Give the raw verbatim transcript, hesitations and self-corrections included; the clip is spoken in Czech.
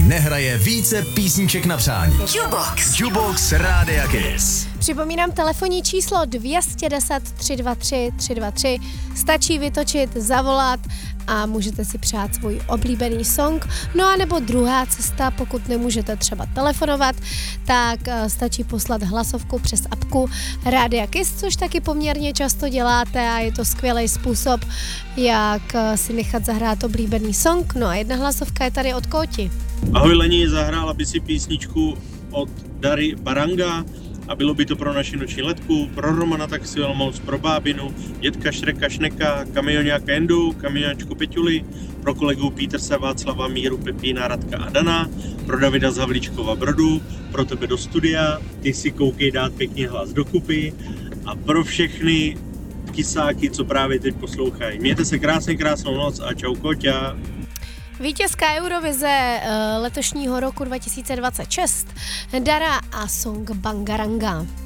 nehraje více písniček na přání. Jukebox. Jukebox Rádia Kiss. Připomínám telefonní číslo dvě deset tři dva tři tři dva tři. Stačí vytočit, zavolat a můžete si přát svůj oblíbený song. No a nebo druhá cesta, pokud nemůžete třeba telefonovat, tak stačí poslat hlasovku přes apku Rádia Kiss, což taky poměrně často děláte a je to skvělý způsob, jak si nechat zahrát oblíbený song. No a jedna hlasovka je tady od Kóti. Ahoj Leni, zahrála by si písničku od Dary Baranga a bylo by to pro naši noční letku, pro Romana Taxi Olomouc, pro bábinu, dětka Šreka Šneka, kamioňáka Endu, kamioňáčku Peťuli, pro kolegu Petersa, Václava, Míru, Pepína, Radka a Dana, pro Davida z Havlíčkova Brodu, pro tebe do studia, ty si koukej dát pěkně hlas dokupy a pro všechny kisáky, co právě teď poslouchají. Mějte se krásně, krásnou noc a čau Koťa. Vítězka Eurovize letošního roku dva tisíce dvacet šest, Dara a song Bangaranga.